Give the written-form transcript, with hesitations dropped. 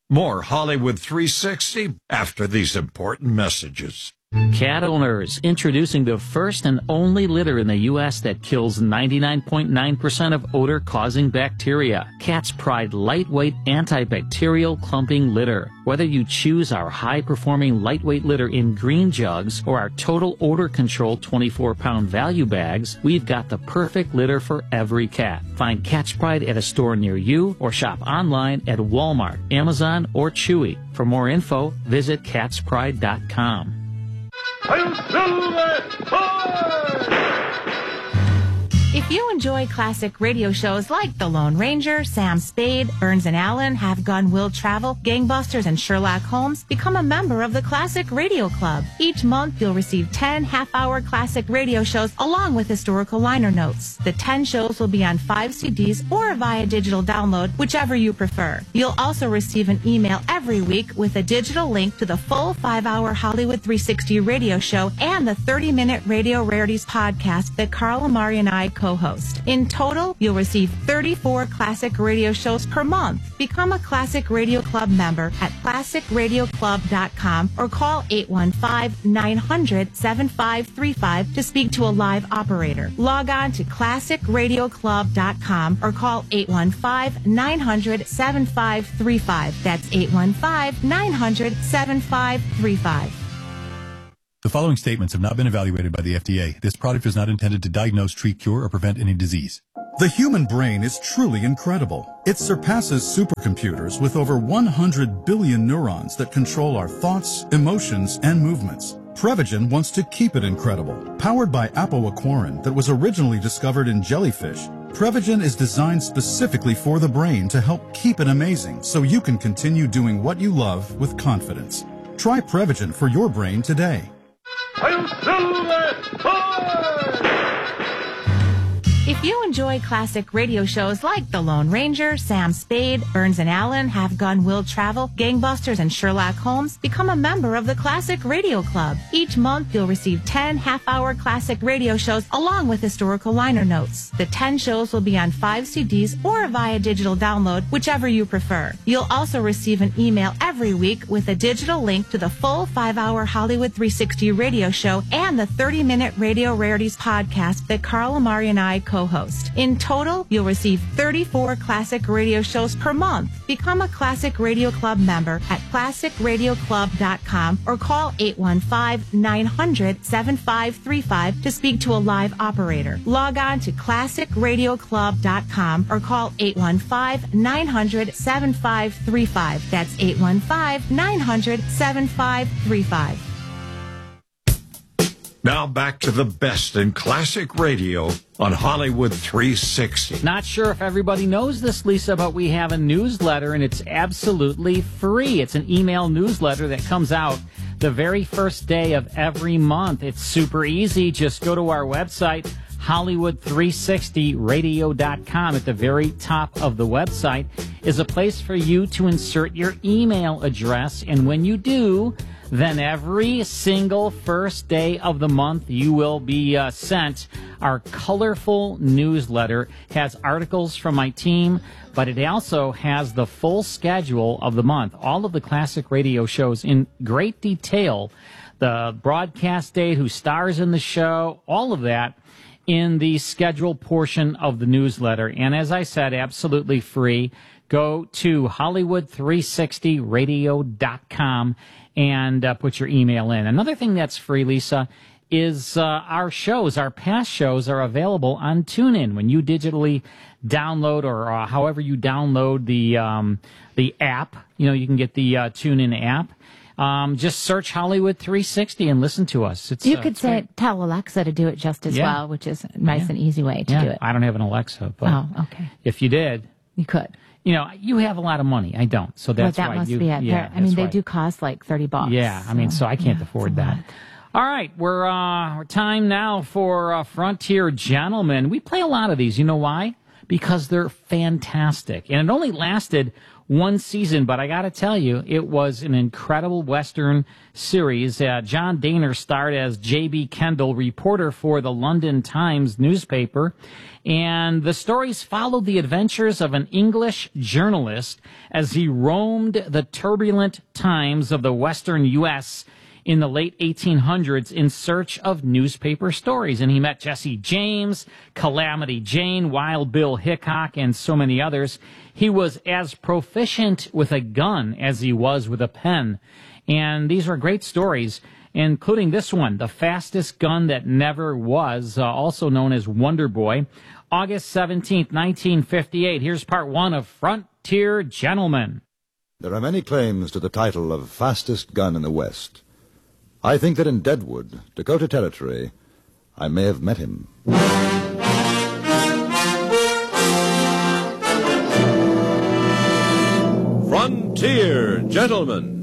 More Hollywood 360 after these important messages. Cat owners, introducing the first and only litter in the U.S. that kills 99.9% of odor-causing bacteria. Cat's Pride lightweight antibacterial clumping litter. Whether you choose our high-performing lightweight litter in green jugs or our total odor control 24-pound value bags, we've got the perfect litter for every cat. Find Cat's Pride at a store near you or shop online at Walmart, Amazon, or Chewy. For more info, visit catspride.com. If you enjoy classic radio shows like The Lone Ranger, Sam Spade, Burns and Allen, Have Gun Will Travel, Gangbusters, and Sherlock Holmes, become a member of the Classic Radio Club. Each month, you'll receive 10 half-hour classic radio shows along with historical liner notes. The 10 shows will be on 5 CDs or via digital download, whichever you prefer. You'll also receive an email every week with a digital link to the full 5-hour Hollywood 360 radio show and the 30-minute Radio Rarities podcast that Carl Amari and I co-host. In total, you'll receive 34 classic radio shows per month. Become a Classic Radio Club member at classicradioclub.com or call 815-900-7535 to speak to a live operator. Log on to classicradioclub.com or call 815-900-7535. That's 815-900-7535. The following statements have not been evaluated by the FDA. This product is not intended to diagnose, treat, cure, or prevent any disease. The human brain is truly incredible. It surpasses supercomputers with over 100 billion neurons that control our thoughts, emotions, and movements. Prevagen wants to keep it incredible. Powered by apoaquarin that was originally discovered in jellyfish, Prevagen is designed specifically for the brain to help keep it amazing so you can continue doing what you love with confidence. Try Prevagen for your brain today. If you enjoy classic radio shows like The Lone Ranger, Sam Spade, Burns and Allen, Have Gun Will Travel, Gangbusters, and Sherlock Holmes, become a member of the Classic Radio Club. Each month, you'll receive 10 half-hour classic radio shows along with historical liner notes. The 10 shows will be on 5 CDs or via digital download, whichever you prefer. You'll also receive an email every week with a digital link to the full 5-hour Hollywood 360 radio show and the 30-minute Radio Rarities podcast that Carl Amari and I co-host. In total, you'll receive 34 classic radio shows per month. Become a Classic Radio Club member at classicradioclub.com or call 815-900-7535 to speak to a live operator. Log on to classicradioclub.com or call 815-900-7535. That's 815-900-7535. Now back to the best in classic radio on Hollywood 360. Not sure if everybody knows this, Lisa, but we have a newsletter, and it's absolutely free. It's an email newsletter that comes out the very first day of every month. It's super easy. Just go to our website, Hollywood360radio.com. At the very top of the website is a place for you to insert your email address, and when you do, then every single first day of the month you will be sent our colorful newsletter. It has articles from my team, but it also has the full schedule of the month, all of the classic radio shows in great detail, the broadcast date, who stars in the show, all of that in the schedule portion of the newsletter. And as I said, absolutely free. Go to Hollywood360radio.com and put your email in. Another thing that's free, Lisa, is our shows. Our past shows are available on TuneIn. When you digitally download, or however you download the app, you can get the TuneIn app. Just search Hollywood 360 and listen to us. You could tell Alexa to do it just as well, which is a nice and easy way to do it. I don't have an Alexa, but okay. If you did, you could. You have a lot of money. I don't. So that's that why must be it. Yeah, they do cost like $30. Yeah, so I can't afford that. All right, we're time now for Frontier Gentlemen. We play a lot of these. You know why? Because they're fantastic. And it only lasted one season, but I got to tell you, it was an incredible Western series. John Dehner starred as J.B. Kendall, reporter for the London Times newspaper, and the stories followed the adventures of an English journalist as he roamed the turbulent times of the Western U.S. in the late 1800s in search of newspaper stories. And he met Jesse James, Calamity Jane, Wild Bill Hickok, and so many others. He was as proficient with a gun as he was with a pen. And these were great stories, including this one, The Fastest Gun That Never Was, also known as Wonder Boy. August 17th, 1958. Here's part one of Frontier Gentlemen. There are many claims to the title of fastest gun in the West. I think that in Deadwood, Dakota Territory, I may have met him. Frontier Gentlemen.